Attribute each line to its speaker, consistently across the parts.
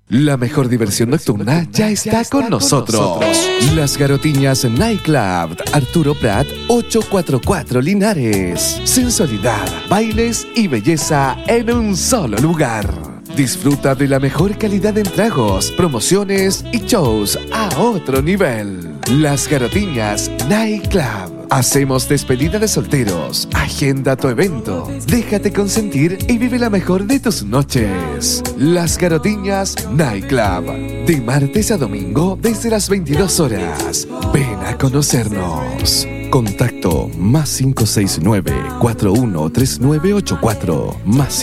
Speaker 1: La mejor diversión nocturna ya está con nosotros. Las Garotiñas Nightclub, Arturo Prat 844 Linares. Sensualidad, bailes y belleza en un solo lugar. Disfruta de la mejor calidad en tragos, promociones y shows a otro nivel. Las Garotiñas Nightclub. Hacemos despedida de solteros. Agenda tu evento. Déjate consentir y vive la mejor de tus noches. Las Garotiñas Nightclub. De martes a domingo desde las 22 horas. Ven a conocernos. Contacto +569-413984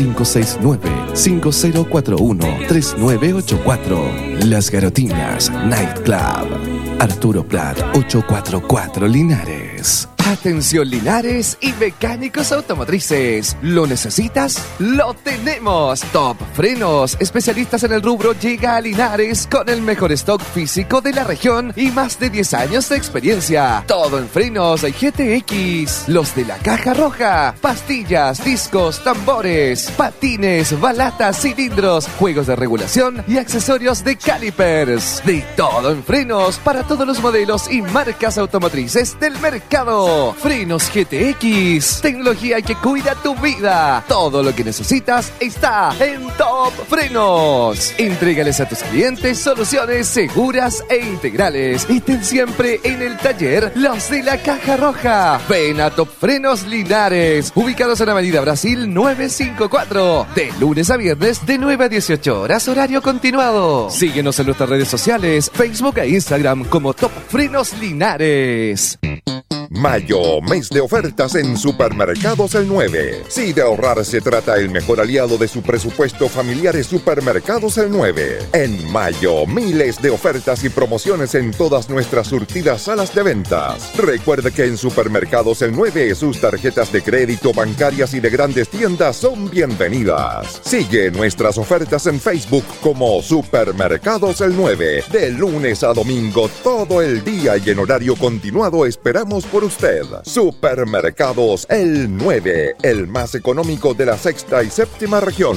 Speaker 1: +569-5041-3984. Las Garotiñas Nightclub. Arturo Prat 844 Linares. Atención Linares y mecánicos automotrices. ¿Lo necesitas? ¡Lo tenemos! Top Frenos, especialistas en el rubro, llega a Linares con el mejor stock físico de la región y más de 10 años de experiencia. Todo en frenos GTX, los de la caja roja, pastillas, discos, tambores, patines, balatas, cilindros, juegos de regulación y accesorios de calipers. De todo en frenos para todos los modelos y marcas automotrices del mercado. Frenos GTX, tecnología que cuida tu vida. Todo lo que necesitas está en Top Frenos. Entrégales a tus clientes soluciones seguras e integrales. Y ten siempre en el taller los de la caja roja. Ven a Top Frenos Linares, ubicados en Avenida Brasil 954. De lunes a viernes de 9 a 18 horas, horario continuado. Síguenos en nuestras redes sociales, Facebook e Instagram como Top Frenos Linares.
Speaker 2: Mayo, mes de ofertas en Supermercados El 9. Si de ahorrar se trata, el mejor aliado de su presupuesto familiar es Supermercados El 9. En mayo, miles de ofertas y promociones en todas nuestras surtidas salas de ventas. Recuerde que en Supermercados El 9 sus tarjetas de crédito, bancarias y de grandes tiendas son bienvenidas. Sigue nuestras ofertas en Facebook como Supermercados El 9. De lunes a domingo, todo el día y en horario continuado esperamos por usted. Supermercados El 9, el más económico de la sexta y séptima región.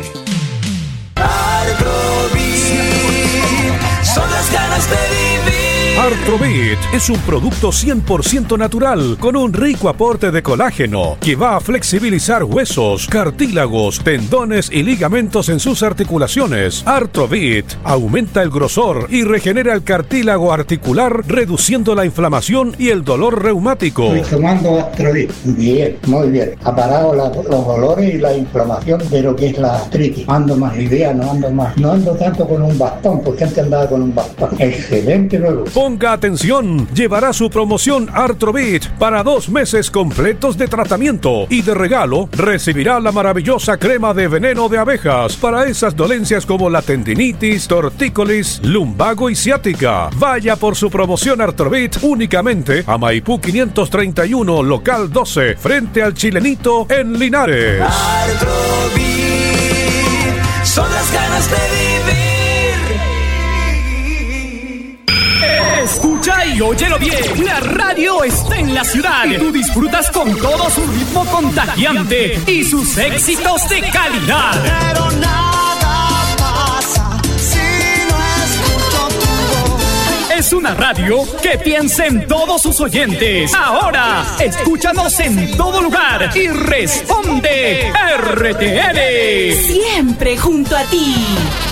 Speaker 3: Son las ganas de vivir.
Speaker 4: Artrovit es un producto 100% natural con un rico aporte de colágeno que va a flexibilizar huesos, cartílagos, tendones y ligamentos en sus articulaciones. Artrovit aumenta el grosor y regenera el cartílago articular, reduciendo la inflamación y el dolor reumático.
Speaker 5: Estoy tomando Artrovit. Bien, muy bien. Ha parado los dolores y la inflamación de lo que es la artritis. Ando más liviano, no ando tanto con un bastón, porque antes andaba con un bastón. Excelente producto.
Speaker 4: Ponga atención, llevará su promoción Artrovit para 2 meses completos de tratamiento y de regalo recibirá la maravillosa crema de veneno de abejas para esas dolencias como la tendinitis, tortícolis, lumbago y ciática. Vaya por su promoción Artrovit únicamente a Maipú 531, local 12, frente al Chilenito en Linares.
Speaker 3: Artrovit, son las ganas de vivir.
Speaker 6: Escucha y óyelo bien, la radio está en la ciudad y tú disfrutas con todo su ritmo contagiante y sus éxitos de calidad.
Speaker 3: Pero nada pasa si no escucho tu voz.
Speaker 6: Es una radio que piensa en todos sus oyentes. Ahora, escúchanos en todo lugar y responde RTL.
Speaker 7: Siempre junto a ti.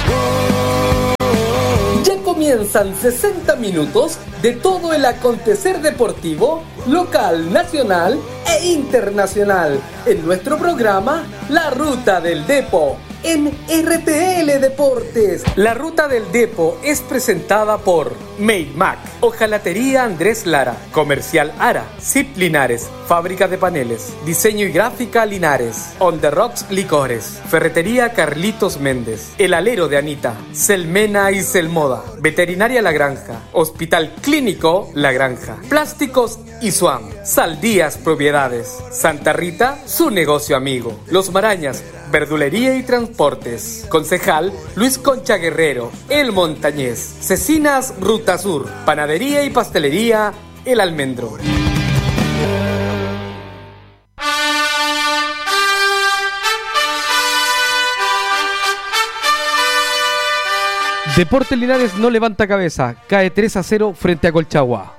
Speaker 8: Comienzan 60 minutos de todo el acontecer deportivo, local, nacional e internacional, en nuestro programa La Ruta del Depo, en RTL Deportes. La Ruta del Depo es presentada por Maymac, Hojalatería Andrés Lara, Comercial Ara, Zip Linares, Fábrica de Paneles, Diseño y Gráfica Linares, On the Rocks Licores, Ferretería Carlitos Méndez, El Alero de Anita, Selmena y Selmoda, Veterinaria La Granja, Hospital Clínico La Granja, Plásticos y Suam, Saldías Propiedades, Santa Rita, su negocio amigo, Los Marañas, Verdulería y Transportes, Concejal Luis Concha Guerrero, El Montañés, Cecinas Ruta Sur, Panadería y Pastelería El Almendro.
Speaker 9: Deportes Linares no levanta cabeza, cae 3-0 frente a Colchagua.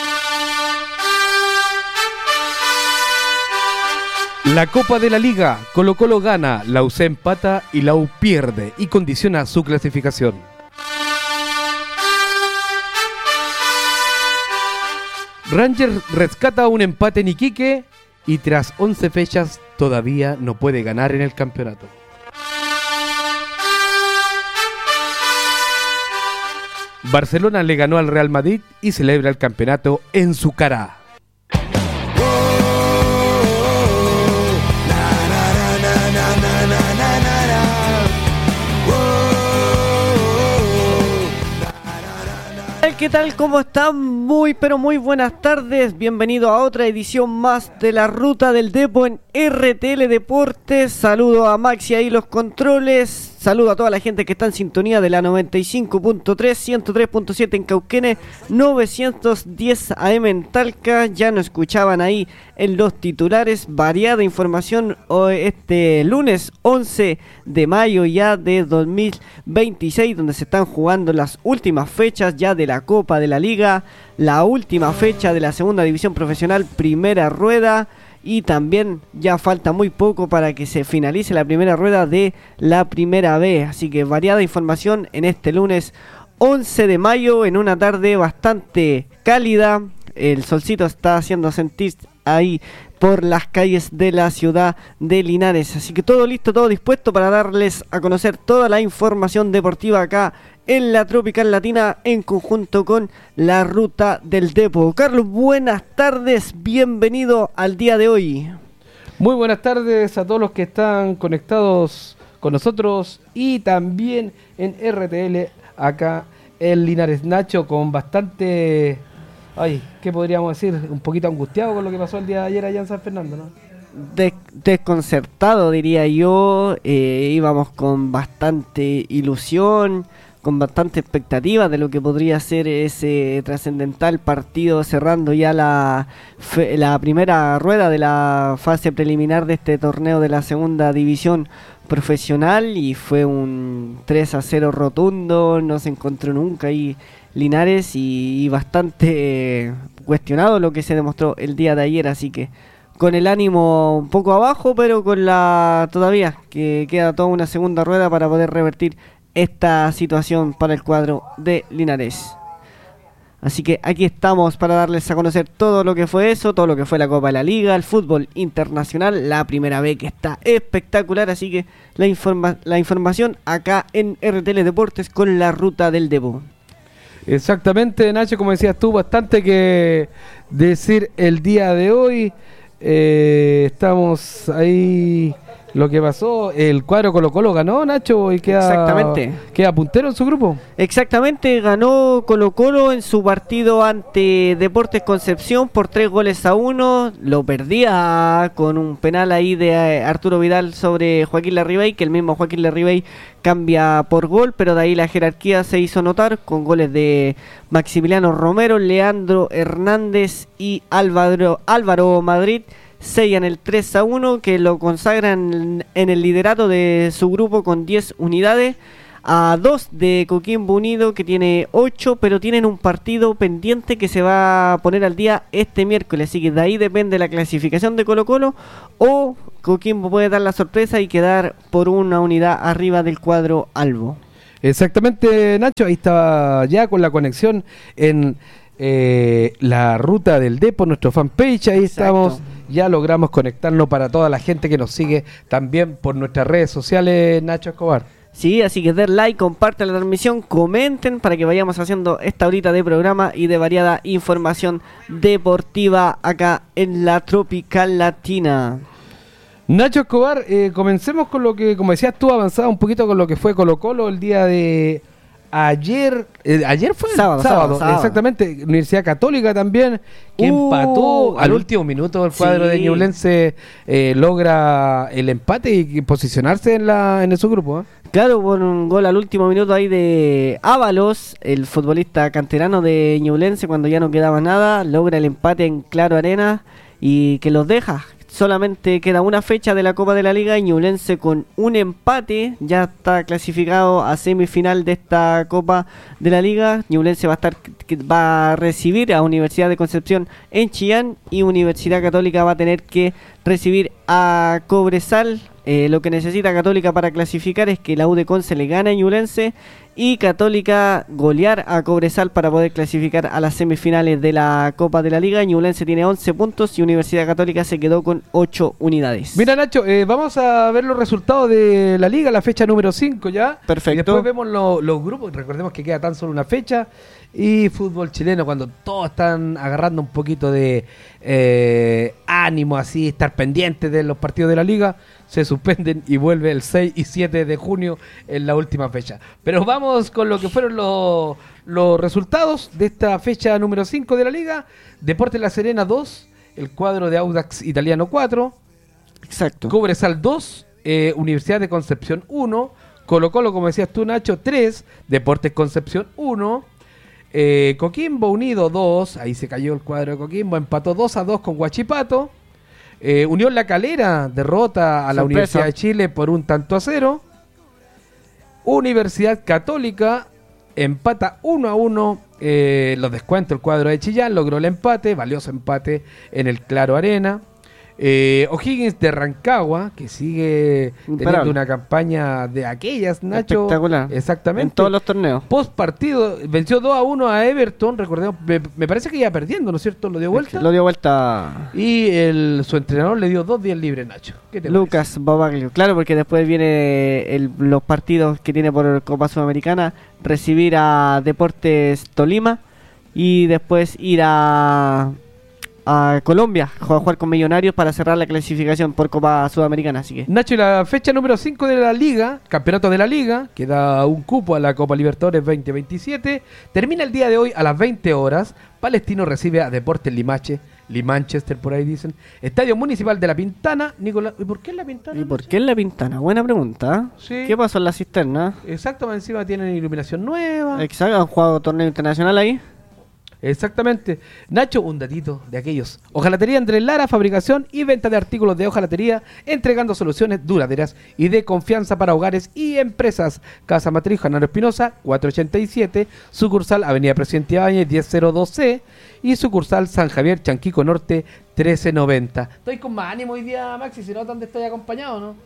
Speaker 9: La Copa de la Liga, Colo-Colo gana, la UC empata y la U pierde y condiciona su clasificación. Rangers rescata un empate en Iquique y tras 11 fechas todavía no puede ganar en el campeonato. Barcelona le ganó al Real Madrid y celebra el campeonato en su cara.
Speaker 10: ¿Qué tal? ¿Cómo están? Muy pero muy buenas tardes. Bienvenido a otra edición más de la Ruta del Depo en RTL Deportes. Saludo a Maxi ahí los controles. Saludo a toda la gente que está en sintonía de la 95.3, 103.7 en Cauquenes, 910 AM en Talca. Ya nos escuchaban ahí en los titulares. Variada información este lunes 11 de mayo ya de 2026, donde se están jugando las últimas fechas ya de la Copa de la Liga, la última fecha de la Segunda División Profesional, primera rueda. Y también ya falta muy poco para que se finalice la primera rueda de la Primera B. Así que variada información en este lunes 11 de mayo, en una tarde bastante cálida. El solcito está haciendo sentir ahí por las calles de la ciudad de Linares. Así que todo listo, todo dispuesto para darles a conocer toda la información deportiva acá en la Tropical Latina, en conjunto con la Ruta del Depo. Carlos, buenas tardes, bienvenido al día de hoy.
Speaker 9: Muy buenas tardes a todos los que están conectados con nosotros y también en RTL acá en Linares. Nacho, con bastante, ¿qué podríamos decir? Un poquito angustiado con lo que pasó el día de ayer allá en San Fernando, ¿no?
Speaker 10: Desconcertado, diría yo. Íbamos con bastante ilusión, con bastante expectativa de lo que podría ser ese trascendental partido, cerrando ya la primera rueda de la fase preliminar de este torneo de la Segunda División Profesional, y fue un 3-0 rotundo. No se encontró nunca ahí Linares y bastante cuestionado lo que se demostró el día de ayer, así que con el ánimo un poco abajo, pero con todavía que queda toda una segunda rueda para poder revertir esta situación para el cuadro de Linares. Así que aquí estamos para darles a conocer todo lo que fue eso, todo lo que fue la Copa de la Liga, el fútbol internacional, la Primera B, que está espectacular. Así que la información acá en RTL Deportes con la Ruta del Depo.
Speaker 9: Exactamente, Nacho, como decías tú, bastante que decir el día de hoy. Estamos ahí. Lo que pasó, el cuadro Colo-Colo ganó, Nacho, y queda puntero en su grupo.
Speaker 10: Exactamente, ganó Colo-Colo en su partido ante Deportes Concepción por 3-1. Lo perdía con un penal ahí de Arturo Vidal sobre Joaquín Larribey, que el mismo Joaquín Larribey cambia por gol, pero de ahí la jerarquía se hizo notar con goles de Maximiliano Romero, Leandro Hernández y Álvaro Madrid. Sellan el 3-1, que lo consagran en el liderato de su grupo con 10 unidades, a 2 de Coquimbo Unido, que tiene 8, pero tienen un partido pendiente que se va a poner al día este miércoles, así que de ahí depende la clasificación de Colo-Colo, o Coquimbo puede dar la sorpresa y quedar por una unidad arriba del cuadro albo.
Speaker 9: Exactamente, Nacho, ahí estaba ya con la conexión en la Ruta del Depo, nuestro fanpage, ahí estamos. Ya logramos conectarnos para toda la gente que nos sigue también por nuestras redes sociales, Nacho Escobar.
Speaker 10: Sí, así que den like, compartan la transmisión, comenten para que vayamos haciendo esta horita de programa y de variada información deportiva acá en la Tropical Latina.
Speaker 9: Nacho Escobar, comencemos con lo que, como decías tú, avanzaba un poquito con lo que fue Colo-Colo el día de ayer. Ayer fue sábado, exactamente. Universidad Católica también, que empató al último minuto. El cuadro de Ñublense logra el empate y posicionarse en su grupo.
Speaker 10: Claro, con un gol al último minuto ahí de Ábalos, el futbolista canterano de Ñublense, cuando ya no quedaba nada, logra el empate en Claro Arena y que los deja solamente queda una fecha de la Copa de la Liga y Ñublense con un empate ya está clasificado a semifinal de esta Copa de la Liga. Ñublense va a recibir a Universidad de Concepción en Chillán y Universidad Católica va a tener que recibir a Cobresal. Lo que necesita Católica para clasificar es que la U de Conce le gane a Ñublense y Católica golear a Cobresal para poder clasificar a las semifinales de la Copa de la Liga. Ñublense tiene 11 puntos y Universidad Católica se quedó con 8 unidades.
Speaker 9: Mira, Nacho, vamos a ver los resultados de la Liga, la fecha número 5 ya.
Speaker 10: Perfecto.
Speaker 9: Y después vemos los grupos. Recordemos que queda tan solo una fecha. Y fútbol chileno, cuando todos están agarrando un poquito de ánimo, así, estar pendientes de los partidos de la Liga, se suspenden y vuelve el 6 y 7 de junio en la última fecha. Pero vamos con lo que fueron los resultados de esta fecha número 5 de la Liga. Deportes La Serena 2, el cuadro de Audax Italiano 4.
Speaker 10: Exacto.
Speaker 9: Cobresal 2, Universidad de Concepción 1. Colo-Colo, como decías tú, Nacho, 3. Deportes Concepción 1. Coquimbo Unido 2, ahí se cayó el cuadro de Coquimbo, empató 2-2 con Huachipato. Unión La Calera derrota a la Universidad de Chile por 1-0. Universidad Católica empata 1-1, los descuentos el cuadro de Chillán, logró el empate, valioso empate en el Claro Arena. O'Higgins de Rancagua, que sigue teniendo una campaña de aquellas, Nacho.
Speaker 10: Espectacular.
Speaker 9: Exactamente.
Speaker 10: En todos los torneos.
Speaker 9: Post partido, venció 2-1 a Everton, recordemos, me parece que iba perdiendo, ¿no es cierto? Lo dio vuelta.
Speaker 10: Lo dio vuelta.
Speaker 9: Y su entrenador le dio 2 días libres, Nacho. ¿Qué te
Speaker 10: Lucas Babaglio. Claro, porque después viene los partidos que tiene por Copa Sudamericana, recibir a Deportes Tolima y después ir a Colombia, jugar con Millonarios para cerrar la clasificación por Copa Sudamericana, así que...
Speaker 9: Nacho, y la fecha número 5 de la Liga, campeonato de la Liga, que da un cupo a la Copa Libertadores 2027, termina el día de hoy a las 20 horas, Palestino recibe a Deportes Limanchester, por ahí dicen, Estadio Municipal de La Pintana, Nicolás, ¿y por qué en La Pintana?
Speaker 10: ¿Y por qué en La Pintana? Buena pregunta.
Speaker 9: Sí.
Speaker 10: ¿Qué pasó en la cisterna?
Speaker 9: Exactamente, encima tienen iluminación nueva.
Speaker 10: Exacto, han jugado torneo internacional ahí.
Speaker 9: Exactamente. Nacho, un datito de aquellos. Hojalatería Andrés Lara, fabricación y venta de artículos de hojalatería, entregando soluciones duraderas y de confianza para hogares y empresas. Casa Matriz Juan Espinosa, 487, sucursal Avenida Presidente Ibáñez, 1002C y sucursal San Javier, Chanquico Norte, 1390. Estoy con más ánimo hoy día, Maxi, si no, ¿dónde estoy acompañado, no?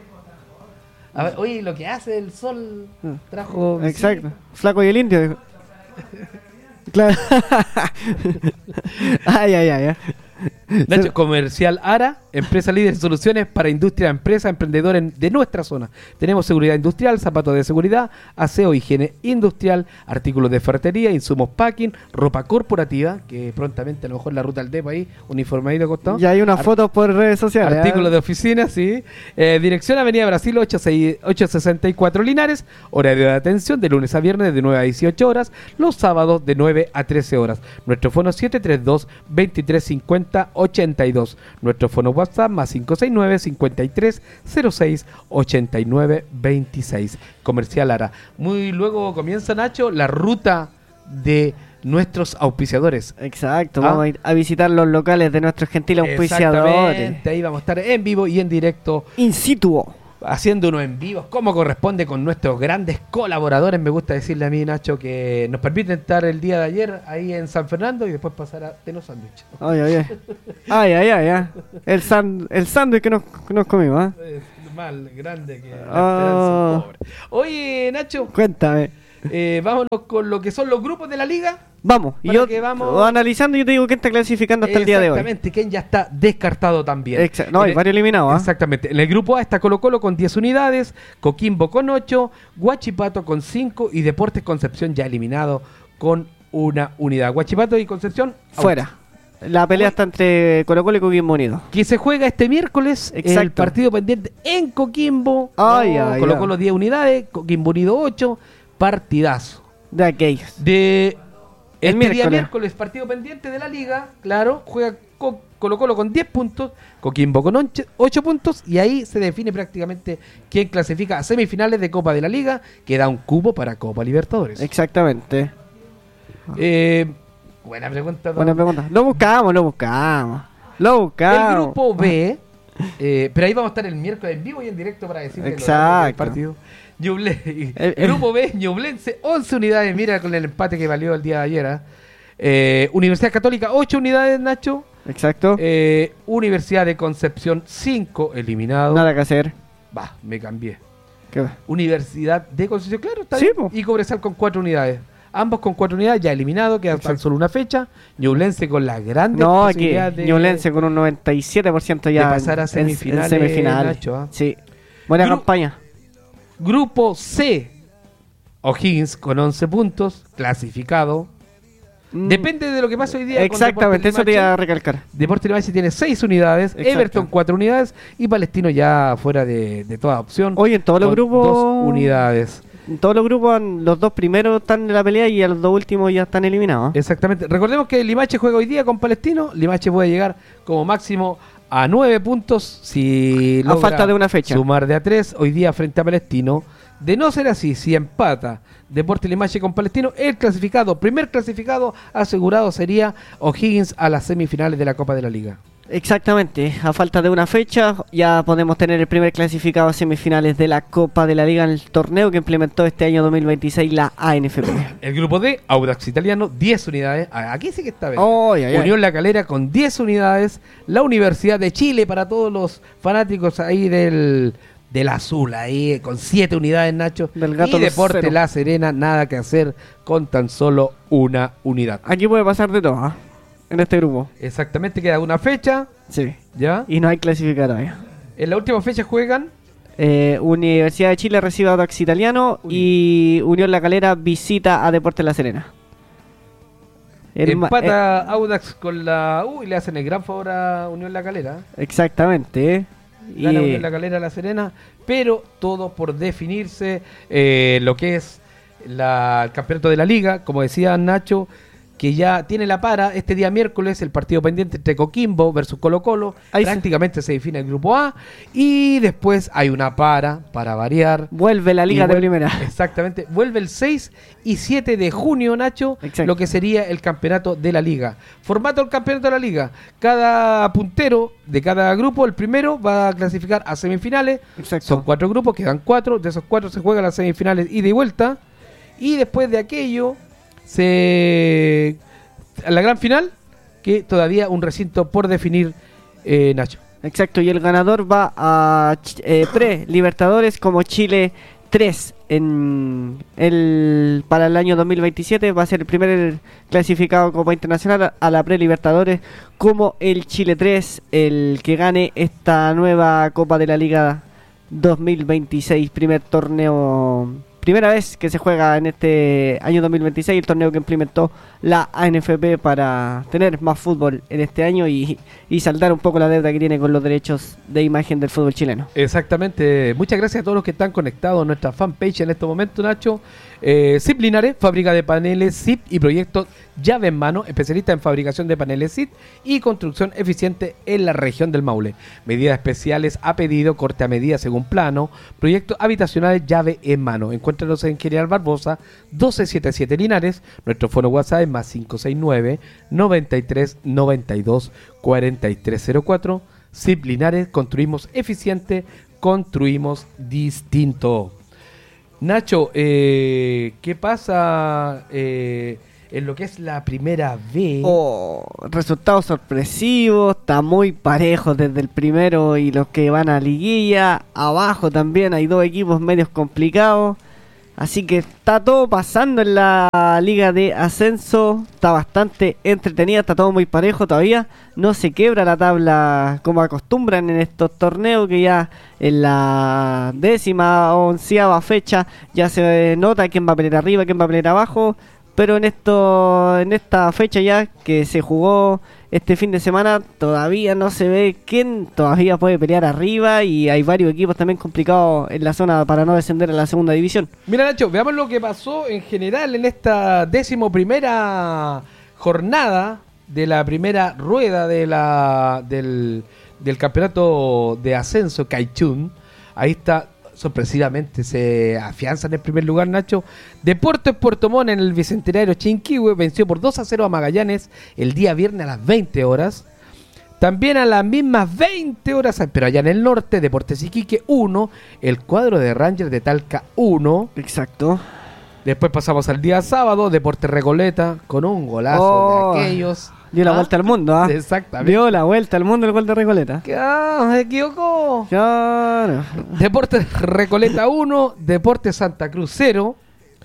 Speaker 9: A ver, oye, lo que hace el sol trajo...
Speaker 10: Exacto, Flaco y el Indio, dijo. Claro. ay.
Speaker 9: Nacho, Comercial Ara, empresa líder en soluciones para industria, empresa, emprendedores de nuestra zona. Tenemos seguridad industrial, zapatos de seguridad, aseo, higiene industrial, artículos de ferretería, insumos packing, ropa corporativa, que prontamente a lo mejor la ruta al depo ahí, uniformadito costado.
Speaker 10: Ya hay unas fotos por redes sociales.
Speaker 9: Artículos de oficina, sí. Dirección Avenida Brasil 864 Linares, horario de atención de lunes a viernes de 9 a 18 horas, los sábados de 9 a 13 horas. Nuestro fono 732-2350-82. Nuestro fono WhatsApp más 569-5306-8926. Comercial Ara. Muy luego comienza, Nacho, la ruta de nuestros auspiciadores.
Speaker 10: Exacto, vamos a ir a visitar los locales de nuestros gentiles auspiciadores.
Speaker 9: Exactamente, ahí vamos a estar en vivo y en directo.
Speaker 10: In situ.
Speaker 9: Haciendo unos en vivos como corresponde con nuestros grandes colaboradores. Me gusta decirle a mí, Nacho, que nos permiten estar el día de ayer ahí en San Fernando y después pasar a los sándwiches.
Speaker 10: Ay. El sándwich que nos comimos,
Speaker 9: Es más grande que la esperanza pobre. Oye, Nacho,
Speaker 10: cuéntame.
Speaker 9: Vámonos con lo que son los grupos de la liga.
Speaker 10: Vamos, y yo analizando, yo te digo quién está clasificando hasta el día de hoy.
Speaker 9: Exactamente, quién ya está descartado también.
Speaker 10: Hay varios eliminados.
Speaker 9: Exactamente. En el grupo A está Colo-Colo con 10 unidades, Coquimbo con 8, Huachipato con 5 y Deportes Concepción ya eliminado con 1 unidad. Huachipato y Concepción
Speaker 10: fuera. La pelea está entre Colo-Colo y Coquimbo Unido.
Speaker 9: Que se juega este miércoles. Exacto. El partido pendiente en Coquimbo. Colo-Colo 10 unidades, Coquimbo Unido 8. Partidazo.
Speaker 10: De aquellos.
Speaker 9: El día miércoles, partido pendiente de la liga, claro, juega Colo-Colo con 10 puntos, Coquimbo con 8 puntos, y ahí se define prácticamente quién clasifica a semifinales de Copa de la Liga, que da un cupo para Copa Libertadores.
Speaker 10: Exactamente.
Speaker 9: Buena pregunta.
Speaker 10: Lo buscamos. Local.
Speaker 9: El grupo B, pero ahí vamos a estar el miércoles en vivo y en directo para decir el partido. El grupo B, Ñublense, 11 unidades, mira con el empate que valió el día de ayer. Universidad Católica, 8 unidades, Nacho.
Speaker 10: Exacto.
Speaker 9: Universidad de Concepción, 5 eliminados.
Speaker 10: Nada que hacer.
Speaker 9: Me cambié.
Speaker 10: ¿Qué?
Speaker 9: Universidad de Concepción, claro, está
Speaker 10: sí,
Speaker 9: bien. Y Cobresal con 4 unidades. Ambos con 4 unidades, ya eliminados, quedan tan solo una fecha. Ñublense con las grandes posibilidades de...
Speaker 10: Ñublense con un 97% ya
Speaker 9: de pasar a semifinales.
Speaker 10: En semifinales.
Speaker 9: Nacho,
Speaker 10: sí. Buena campaña.
Speaker 9: Grupo C, O'Higgins con 11 puntos, clasificado. Depende de lo que pase hoy día.
Speaker 10: Exactamente, eso te iba a recalcar.
Speaker 9: Deportes Limache tiene 6 unidades, exacto. Everton 4 unidades y Palestino ya fuera de toda opción.
Speaker 10: Hoy en todos los grupos
Speaker 9: 2 unidades.
Speaker 10: En todos los grupos los 2 primeros están en la pelea y los 2 últimos ya están eliminados.
Speaker 9: Exactamente. Recordemos que Limache juega hoy día con Palestino. Limache puede llegar como máximo a 9 puntos si
Speaker 10: logra falta de una fecha
Speaker 9: sumar de a 3 hoy día frente a Palestino. De no ser así, si empata Deportes Limache con Palestino, el primer clasificado asegurado sería O'Higgins a las semifinales de la Copa de la Liga.
Speaker 10: Exactamente, a falta de una fecha ya podemos tener el primer clasificado a semifinales de la Copa de la Liga en el torneo que implementó este año 2026 la ANFP.
Speaker 9: El grupo D, Audax Italiano, 10 unidades. Aquí sí que está bien. Unión La Calera con 10 unidades. La Universidad de Chile para todos los fanáticos ahí del azul, ahí con 7 unidades, Nacho.
Speaker 10: Del Gato
Speaker 9: y Deportes La Serena, nada que hacer con tan solo una unidad.
Speaker 10: Aquí puede pasar de todo, en este grupo.
Speaker 9: Exactamente, queda una fecha.
Speaker 10: Sí.
Speaker 9: ¿Ya?
Speaker 10: Y no hay clasificado todavía.
Speaker 9: En la última fecha juegan
Speaker 10: Universidad de Chile recibe a Audax Italiano y Unión La Calera visita a Deportes La Serena.
Speaker 9: Empata Audax con la y le hacen el gran favor a Unión La Calera.
Speaker 10: Exactamente.
Speaker 9: Gana Unión La Calera La Serena, pero todo por definirse lo que es el campeonato de la liga, como decía Nacho, que ya tiene la para este día miércoles el partido pendiente entre Coquimbo versus Colo-Colo. Prácticamente se define el grupo A y después hay una para variar.
Speaker 10: Vuelve la liga de primera.
Speaker 9: Exactamente, vuelve el 6 y 7 de junio, Nacho. Exacto. Lo que sería el campeonato de la liga. Formato del campeonato de la liga: cada puntero de cada grupo, el primero va a clasificar a semifinales.
Speaker 10: Exacto.
Speaker 9: Son 4 grupos, quedan 4, de esos 4 se juegan las semifinales ida y vuelta, y después de aquello a la gran final, que todavía un recinto por definir, Nacho.
Speaker 10: Exacto, y el ganador va a pre-Libertadores como Chile 3 para el año 2027. Va a ser el primer clasificado Copa Internacional a la pre-Libertadores como el Chile 3, el que gane esta nueva Copa de la Liga 2026, primer torneo. Primera vez que se juega en este año 2026, el torneo que implementó la ANFP para tener más fútbol en este año y saldar un poco la deuda que tiene con los derechos de imagen del fútbol chileno.
Speaker 9: Exactamente. Muchas gracias a todos los que están conectados a nuestra fanpage en este momento, Nacho. SIP Linares, fábrica de paneles SIP y proyectos llave en mano, especialista en fabricación de paneles SIP y construcción eficiente en la región del Maule. Medidas especiales a pedido, corte a medida según plano, proyectos habitacionales llave en mano. Encuéntranos en General Barbosa 1277 Linares. Nuestro fono WhatsApp es más 569 93 92 4304. SIP Linares, construimos eficiente, construimos distinto. Nacho, ¿qué pasa en lo que es la primera B?
Speaker 10: Resultados sorpresivos, está muy parejo desde el primero y los que van a liguilla. Abajo también hay 2 equipos medios complicados. Así que está todo pasando en la liga de ascenso. Está bastante entretenida, está todo muy parejo todavía. No se quiebra la tabla como acostumbran en estos torneos, que ya en la 10ª, 11ª fecha ya se nota quién va a pelear arriba, quién va a pelear abajo. Pero en esta fecha ya que se jugó este fin de semana, todavía no se ve quién todavía puede pelear arriba y hay varios equipos también complicados en la zona para no descender a la segunda división.
Speaker 9: Mira, Nacho, veamos lo que pasó en general en esta 11ª jornada de la primera rueda del campeonato de ascenso Caichún. Ahí está. Sorpresivamente se afianza en el primer lugar, Nacho. Deportes Puerto Montt en el Bicentenario Chinquihue venció por 2-0 a Magallanes el día viernes a las 20 horas. También a las mismas 20 horas, pero allá en el norte, Deportes Iquique 1, el cuadro de Rangers de Talca 1.
Speaker 10: Exacto.
Speaker 9: Después pasamos al día sábado, Deportes Recoleta con un golazo de aquellos.
Speaker 10: Dio la vuelta al mundo, ¿ah?
Speaker 9: Exactamente.
Speaker 10: Dio la vuelta al mundo el gol de Recoleta.
Speaker 9: Se equivocó.
Speaker 10: Claro.
Speaker 9: Deportes Recoleta 1, Deportes Santa Cruz 0.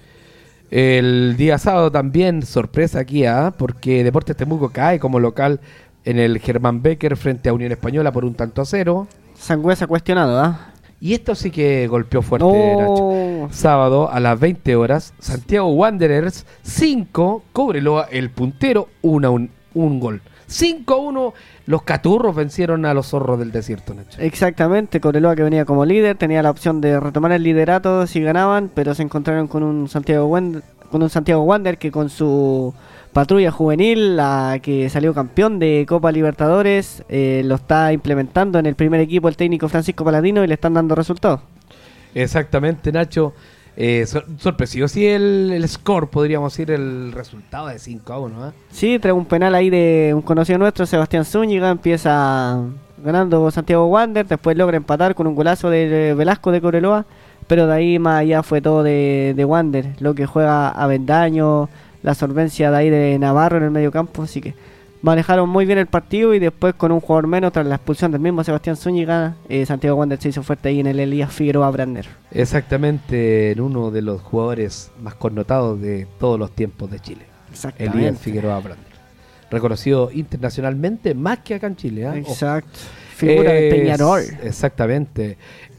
Speaker 9: El día sábado también, sorpresa aquí, porque Deportes Temuco cae como local en el Germán Becker frente a Unión Española por 1-0.
Speaker 10: Sangüesa cuestionado,
Speaker 9: Y esto sí que golpeó fuerte, Nacho. Sábado a las 20 horas, Santiago Wanderers 5, Cobreloa el puntero, un gol. 5-1, los Caturros vencieron a los Zorros del Desierto, Nacho.
Speaker 10: Exactamente, Cobreloa que venía como líder, tenía la opción de retomar el liderato si ganaban, pero se encontraron con un Santiago Wander que con su patrulla juvenil, la que salió campeón de Copa Libertadores, lo está implementando en el primer equipo el técnico Francisco Paladino y le están dando resultados.
Speaker 9: Exactamente, Nacho. Sorpresivo, sí, el score, podríamos decir, el resultado de 5-1.
Speaker 10: Sí, trae un penal ahí de un conocido nuestro, Sebastián Zúñiga, empieza ganando Santiago Wander, después logra empatar con un golazo de Velasco de Cobreloa, pero de ahí más allá fue todo de Wander, lo que juega Avendaño, la solvencia de ahí de Navarro en el medio campo, así que manejaron muy bien el partido y después con un jugador menos tras la expulsión del mismo Sebastián Zúñiga, Santiago Wander se hizo fuerte ahí en el Elías Figueroa Brander.
Speaker 9: Exactamente, en uno de los jugadores más connotados de todos los tiempos de Chile. Elías Figueroa Brander. Reconocido internacionalmente más que acá en Chile.
Speaker 10: Exacto. Figura de Peñarol.
Speaker 9: Exactamente.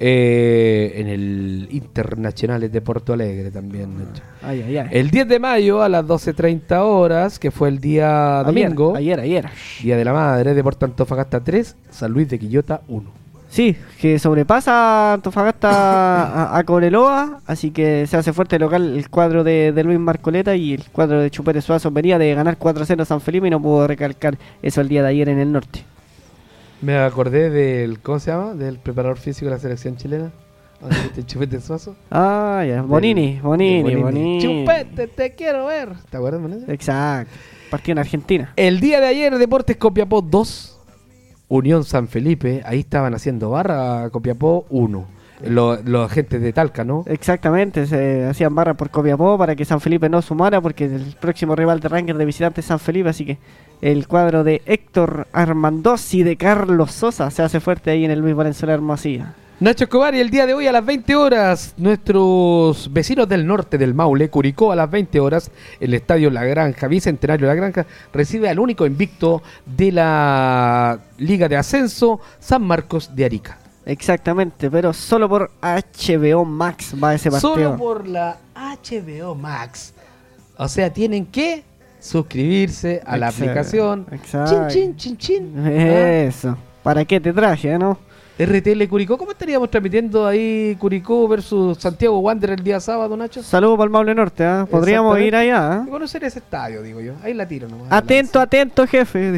Speaker 9: En el Internacionales de Porto Alegre también. El 10 de mayo a las 12:30 horas, que fue el día domingo.
Speaker 10: Ayer.
Speaker 9: Día de la Madre, Deportes Antofagasta 3, San Luis de Quillota 1.
Speaker 10: Sí, que sobrepasa Antofagasta a Cobreloa, así que se hace fuerte local el cuadro de Luis Marcoleta y el cuadro de Chupete Suazo venía de ganar 4-0 San Felipe y no pudo recalcar eso el día de ayer en el norte.
Speaker 9: Me acordé del, ¿cómo se llama? Del preparador físico de la selección chilena. El Chupete Suazo.
Speaker 10: Ya. Bonini.
Speaker 9: Chupete, te quiero ver. ¿Te acuerdas, Bonini?
Speaker 10: Exacto. Partido en Argentina.
Speaker 9: El día de ayer, Deportes Copiapó 2, Unión San Felipe. Ahí estaban haciendo barra, Copiapó 1. Los agentes de Talca, ¿no?
Speaker 10: Exactamente, se hacían barra por Copiapó para que San Felipe no sumara, porque el próximo rival de Rangers de visitante es San Felipe, así que el cuadro de Héctor Armandoz y de Carlos Sosa se hace fuerte ahí en el Luis Valenzuela Hermosilla.
Speaker 9: Nacho Escobar, y el día de hoy a las 20 horas, nuestros vecinos del norte del Maule, Curicó, a las 20 horas, el estadio La Granja, Bicentenario La Granja, recibe al único invicto de la Liga de Ascenso, San Marcos de Arica.
Speaker 10: Exactamente, pero solo por HBO Max va ese partido.
Speaker 9: Solo por la HBO Max. O sea, tienen que suscribirse a la aplicación.
Speaker 10: Exacto.
Speaker 9: Chin.
Speaker 10: Eso. ¿Para qué te traje, no?
Speaker 9: RTL Curicó, ¿cómo estaríamos transmitiendo ahí Curicó versus Santiago Wander el día sábado, Nacho?
Speaker 10: Saludos para el Maule Norte, podríamos ir allá.
Speaker 9: Conocer ese estadio, digo yo. Ahí la tiro nomás.
Speaker 10: Atento, jefe.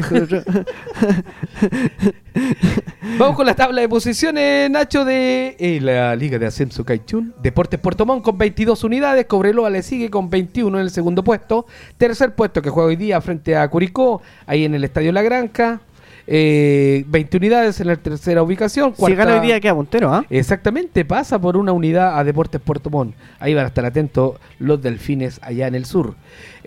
Speaker 9: Vamos con la tabla de posiciones, Nacho, de la Liga de Ascenso Caichún. Deportes Puerto Montt con 22 unidades. Cobreloa le sigue con 21 en el segundo puesto. Tercer puesto que juega hoy día frente a Curicó, ahí en el Estadio La Granja. 20 unidades en la tercera ubicación.
Speaker 10: Si gana hoy día queda puntero,
Speaker 9: Exactamente, pasa por una unidad a Deportes Puerto Montt. Ahí van a estar atentos los Delfines allá en el sur.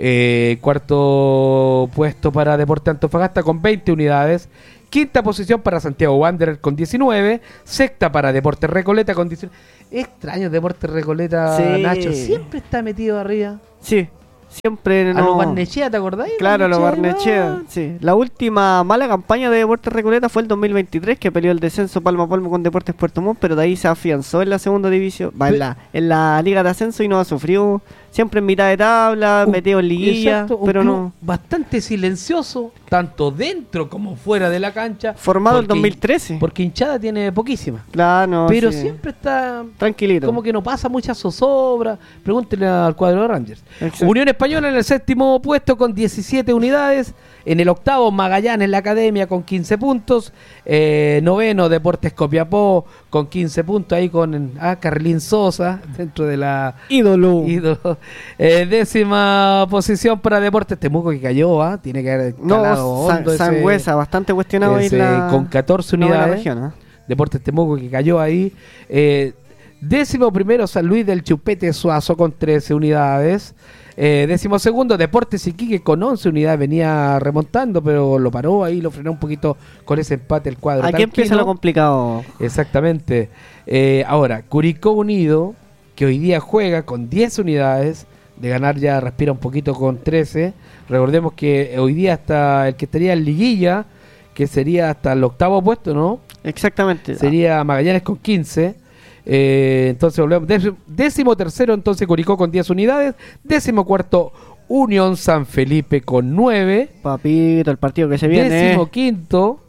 Speaker 9: Cuarto puesto para Deportes Antofagasta con 20 unidades. Quinta posición para Santiago Wanderers con 19. Sexta para Deportes Recoleta con 19. Extraño Deportes Recoleta, sí. Nacho, siempre está metido arriba.
Speaker 10: Sí. Siempre
Speaker 9: no. A los Barnechea, ¿te acordás?
Speaker 10: Claro, a los Barnechea, sí. La última mala campaña de Deportes Recoleta fue el 2023, que peleó el descenso palmo a palmo con Deportes Puerto Montt, pero de ahí se afianzó en la segunda división, en la Liga de Ascenso, y no ha sufrido siempre en mitad de tabla, metido en liguilla,
Speaker 9: exacto,
Speaker 10: pero no.
Speaker 9: Bastante silencioso, tanto dentro como fuera de la cancha.
Speaker 10: Formado en 2013.
Speaker 9: Porque hinchada tiene poquísima.
Speaker 10: Claro, no,
Speaker 9: pero
Speaker 10: sí.
Speaker 9: siempre está
Speaker 10: tranquilito.
Speaker 9: Como que no pasa mucha zozobra. Pregúntenle al cuadro de Rangers.
Speaker 10: Exacto.
Speaker 9: Unión Española en el séptimo puesto con 17 unidades. En el octavo, Magallanes, la Academia, con 15 puntos. Noveno, Deportes Copiapó con 15 puntos ahí con Carlín Sosa dentro de la
Speaker 10: ídolo.
Speaker 9: Décima posición para Deportes Temuco, que cayó, tiene que haber calado hondo
Speaker 10: Sangüesa, bastante cuestionado
Speaker 9: con 14 unidades.
Speaker 10: Región,
Speaker 9: Deportes Temuco, que cayó ahí. Décimo primero San Luis del Chupete Suazo con 13 unidades. Décimo segundo Deportes Iquique con 11 unidades, venía remontando, pero lo paró ahí, lo frenó un poquito con ese empate el cuadro.
Speaker 10: Aquí empieza lo complicado.
Speaker 9: Exactamente. Ahora, Curicó Unido, que hoy día juega con 10 unidades, de ganar ya respira un poquito con 13. Recordemos que hoy día hasta el que estaría en liguilla, que sería hasta el octavo puesto, ¿no?
Speaker 10: Exactamente.
Speaker 9: Sería Magallanes con 15. Entonces volvemos. Décimo tercero entonces Curicó con 10 unidades. Décimo cuarto Unión San Felipe con 9.
Speaker 10: Papito, el partido que se viene.
Speaker 9: Décimo quinto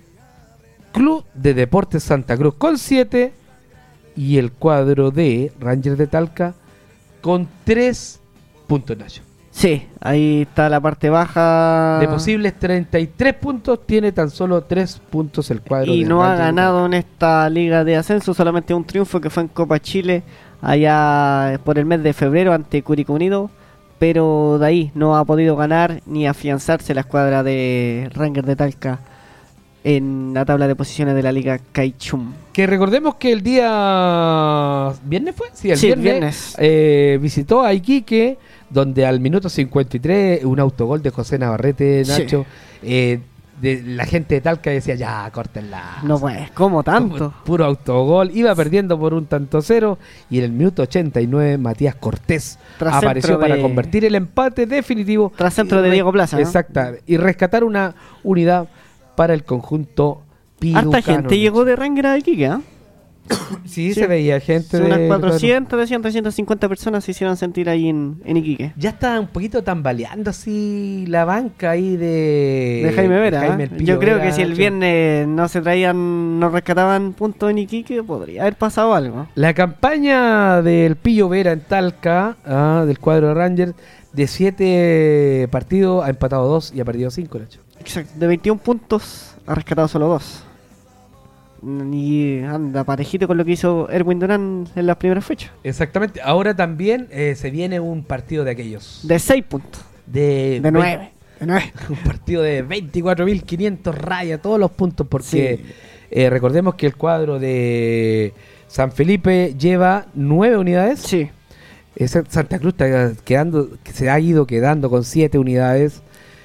Speaker 9: Club de Deportes Santa Cruz con 7. Y el cuadro de Rangers de Talca con 3 puntos, Nacho.
Speaker 10: Sí, ahí está la parte baja.
Speaker 9: De posibles 33 puntos, tiene tan solo 3 puntos el cuadro.
Speaker 10: Y no ha ganado en esta liga de ascenso, solamente un triunfo que fue en Copa Chile, allá por el mes de febrero ante Curicó Unido. Pero de ahí no ha podido ganar ni afianzarse la escuadra de Rangers de Talca en la tabla de posiciones de la liga Caichum.
Speaker 9: Que recordemos que el día viernes fue, sí, el viernes. Visitó a Iquique, donde al minuto 53 un autogol de José Navarrete, Nacho, de la gente de Talca decía, ya, córtenla.
Speaker 10: No pues, ¿cómo tanto?
Speaker 9: Puro autogol, iba perdiendo por 1-0 y en el minuto 89 Matías Cortés apareció para convertir el empate definitivo.
Speaker 10: Tras centro de Diego Plaza, ¿no?
Speaker 9: Exacto, y rescatar una unidad para el conjunto piducano.
Speaker 10: Harta gente llegó de Rangers a Iquique, ¿eh?
Speaker 9: Sí, se veía gente
Speaker 10: unas 400, 350 personas se hicieron sentir ahí en Iquique.
Speaker 9: Ya está un poquito tambaleando así la banca ahí de
Speaker 10: Jaime Vera.
Speaker 9: Jaime
Speaker 10: Yo creo que si el viernes no rescataban puntos en Iquique, podría haber pasado algo.
Speaker 9: La campaña del Pillo Vera en Talca, del cuadro de Rangers, de 7 partidos ha empatado 2 y ha perdido 5, Nacho.
Speaker 10: Exacto, de 21 puntos ha rescatado solo 2. Y anda parejito con lo que hizo Erwin Durán en las primeras fechas.
Speaker 9: Exactamente. Ahora también se viene un partido de aquellos.
Speaker 10: De 6 puntos.
Speaker 9: De
Speaker 10: 9.
Speaker 9: Un partido de 24.500 rayas, todos los puntos, porque recordemos que el cuadro de San Felipe lleva 9 unidades.
Speaker 10: Sí.
Speaker 9: Santa Cruz se ha ido quedando con 7 unidades.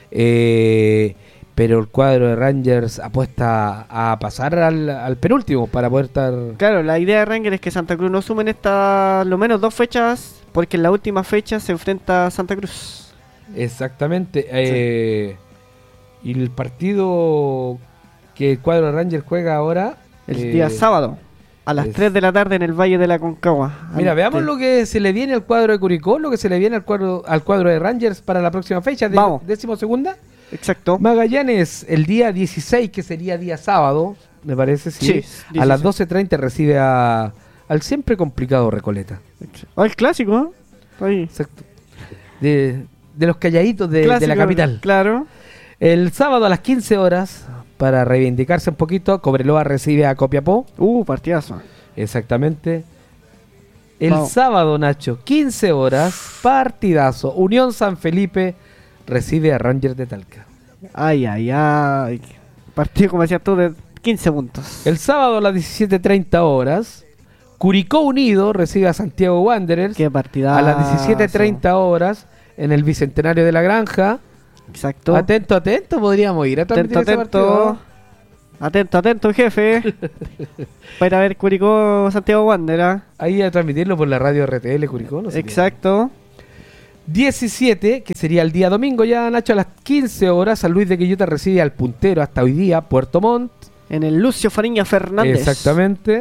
Speaker 9: Pero el cuadro de Rangers apuesta a pasar al penúltimo para poder estar...
Speaker 10: Claro, la idea de Rangers es que Santa Cruz no sumen lo menos 2 fechas, porque en la última fecha se enfrenta a Santa Cruz.
Speaker 9: Exactamente. Y el partido que el cuadro de Rangers juega ahora...
Speaker 10: El día sábado, a las 3 de la tarde en el Valle de la Concagua.
Speaker 9: Mira, veamos lo que se le viene al cuadro de Curicó, lo que se le viene al cuadro de Rangers para la próxima fecha,
Speaker 10: Vamos.
Speaker 9: 12ª.
Speaker 10: Exacto.
Speaker 9: Magallanes, el día 16, que sería día sábado, me parece, sí. A las 12:30 recibe al siempre complicado Recoleta.
Speaker 10: El clásico, ¿eh? Ahí.
Speaker 9: Exacto. De los calladitos de la capital.
Speaker 10: Claro.
Speaker 9: El sábado a las 15 horas, para reivindicarse un poquito, Cobreloa recibe a Copiapó.
Speaker 10: Partidazo.
Speaker 9: Exactamente. El sábado, Nacho, 15 horas, partidazo. Unión San Felipe recibe a Rangers de Talca.
Speaker 10: Ay. Partido, como decías tú, de 15 puntos.
Speaker 9: El sábado a las 17:30 horas, Curicó Unido recibe a Santiago Wanderers.
Speaker 10: Qué partidazo.
Speaker 9: A las 17:30 horas, en el Bicentenario de la Granja.
Speaker 10: Exacto.
Speaker 9: Atento, podríamos ir a transmitir ese partido.
Speaker 10: Atento, jefe. Para ir a ver Curicó Santiago Wanderers.
Speaker 9: Ahí a transmitirlo por la radio RTL Curicó. No sé.
Speaker 10: Exacto.
Speaker 9: 17, que sería el día domingo ya, Nacho, a las 15 horas, San Luis de Quillota recibe al puntero hasta hoy día, Puerto Montt.
Speaker 10: En el Lucio Fariña Fernández.
Speaker 9: Exactamente.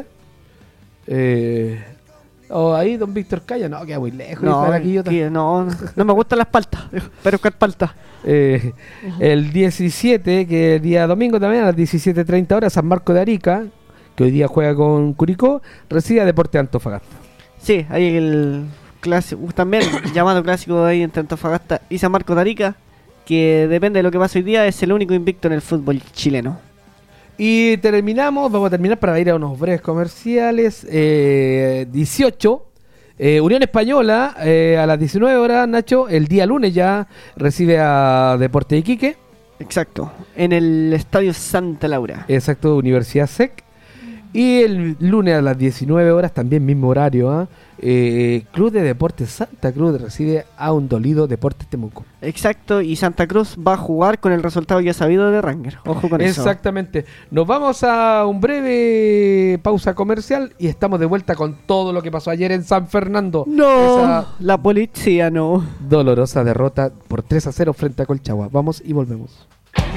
Speaker 9: Ahí don Víctor Calla, no, queda muy lejos.
Speaker 10: No me gustan las paltas, pero que paltas.
Speaker 9: El 17, que el día domingo también, a las 17:30 horas, San Marco de Arica, que hoy día juega con Curicó, recibe a Deportes Antofagasta.
Speaker 10: Sí, ahí el clásico, también llamado clásico ahí entre Antofagasta y San Marcos de Arica, que depende de lo que pasa hoy día, es el único invicto en el fútbol chileno.
Speaker 9: Y vamos a terminar para ir a unos breves comerciales. 18, Unión Española, a las 19 horas, Nacho, el día lunes ya recibe a Deportes de Iquique.
Speaker 10: Exacto, en el Estadio Santa Laura.
Speaker 9: Exacto, Universidad SEC. Y el lunes a las 19 horas, también mismo horario, Club de Deportes Santa Cruz recibe a un dolido Deportes Temuco.
Speaker 10: Exacto, y Santa Cruz va a jugar con el resultado ya sabido de Ranger. Ojo con eso.
Speaker 9: Exactamente. Nos vamos a un breve pausa comercial y estamos de vuelta con todo lo que pasó ayer en San Fernando.
Speaker 10: La policía no.
Speaker 9: Dolorosa derrota por 3-0 frente a Colchagua. Vamos y volvemos.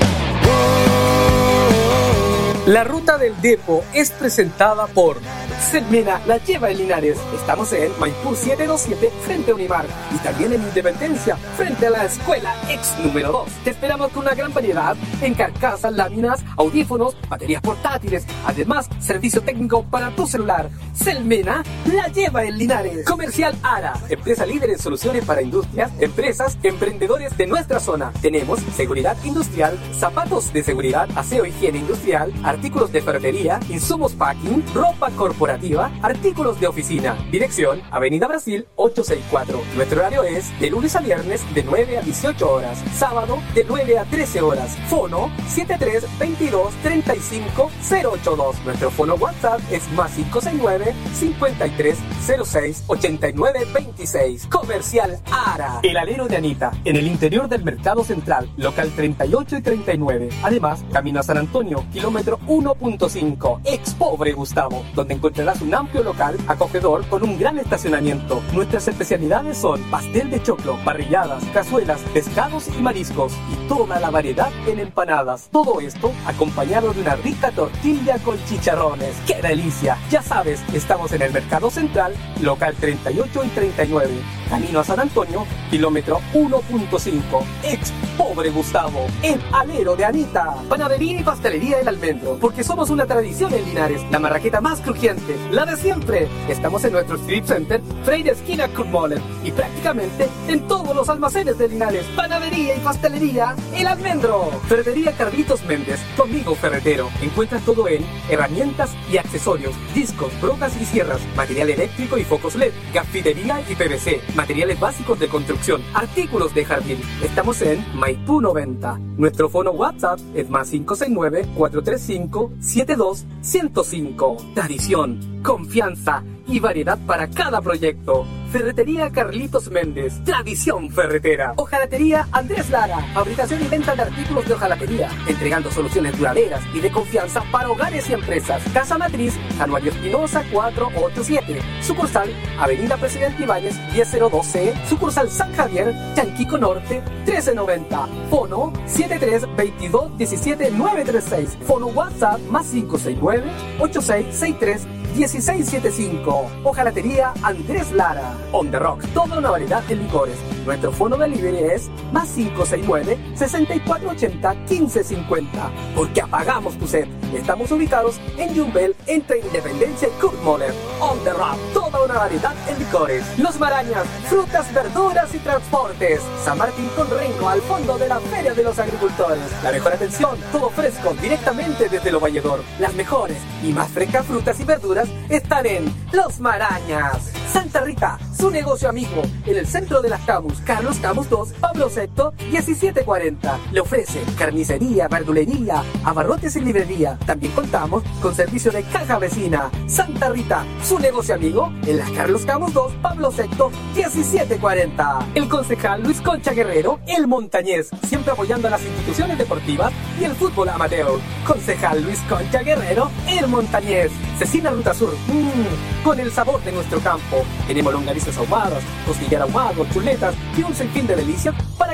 Speaker 8: La ruta del Depo es presentada por Selmena, la lleva en Linares. Estamos en Maipú 727 frente a Unimar y también en Independencia frente a la escuela ex número 2. Te esperamos con una gran variedad en carcasas, láminas, audífonos, baterías portátiles. Además, servicio técnico para tu celular. Selmena, la lleva en Linares. Comercial Ara, empresa líder en soluciones para industrias, empresas, emprendedores de nuestra zona. Tenemos seguridad industrial, zapatos de seguridad, aseo, higiene industrial, artículos de ferretería, insumos packing, ropa corporativa, artículos de oficina. Dirección, Avenida Brasil 864. Nuestro horario es de lunes a viernes de 9 a 18 horas, sábado de 9 a 13 horas. Fono 7322-35082. Nuestro fono WhatsApp es más 569-5306-8926. Comercial Ara. El alero de Anita, en el interior del Mercado Central, local 38 y 39. Además, camino a San Antonio, kilómetro 1.5, ex Pobre Gustavo, donde encontrarás un amplio local acogedor con un gran estacionamiento. Nuestras especialidades son pastel de choclo, parrilladas, cazuelas, pescados y mariscos y toda la variedad en empanadas. Todo esto acompañado de una rica tortilla con chicharrones. ¡Qué delicia! Ya sabes, estamos en el Mercado Central, local 38 y 39, camino a San Antonio, kilómetro 1.5, ex Pobre Gustavo, el alero de Anita. Panadería y pastelería El Almendro, porque somos una tradición en Linares, la marraqueta más crujiente, la de siempre. Estamos en nuestro Street Center, Freire esquina Kurmolen, y prácticamente en todos los almacenes de Linares. Panadería y pastelería El Almendro. Ferretería Carlitos Méndez, tu amigo ferretero. Encuentras todo en herramientas y accesorios, discos, brocas y sierras, material eléctrico y focos LED, gafitería y PVC, materiales básicos de construcción, artículos de jardín. Estamos en Maipú 90. Nuestro fono WhatsApp es más 569-435-72105. Tradición, confianza y variedad para cada proyecto. Ferretería Carlitos Méndez, tradición ferretera. Hojalatería Andrés Lara, fabricación y venta de artículos de hojalatería, entregando soluciones duraderas y de confianza para hogares y empresas. Casa Matriz, Januario Espinosa 487. Sucursal, Avenida Presidente Ibáñez 1002C. Sucursal San Javier, Chanquico Norte 1390. Fono 7322-17936. Fono WhatsApp más 569-8663-1675. Hojalatería Andrés Lara. On the Rock, toda una variedad de licores. Nuestro fono de delivery es más 569-6480-1550. Porque apagamos tu sed. Estamos ubicados en Yumbel, entre Independencia y Kurt Moller. On the Rock, toda una variedad de licores. Los Marañas, frutas, verduras y transportes. San Martín con Rengo, al fondo de la Feria de los Agricultores. La mejor atención, todo fresco, directamente desde Lo Valledor. Las mejores y más frescas frutas y verduras están en Los Marañas. Santa Rita, su negocio amigo, en el centro de las Camus, Carlos Camus 2, Pablo VI, 1740. Le ofrece carnicería, verdulería, abarrotes y librería. También contamos con servicio de caja vecina. Santa Rita, su negocio amigo, en la Carlos Camus 2, Pablo VI, 1740. El concejal Luis Concha Guerrero, el montañés, siempre apoyando a las instituciones deportivas y el fútbol amateur. Concejal Luis Concha Guerrero, el montañés. Cecina Ruta Sur, con el sabor de nuestro campo. Tenemos longanizas ahumadas, costillar ahumado, chuletas y un sinfín de delicias para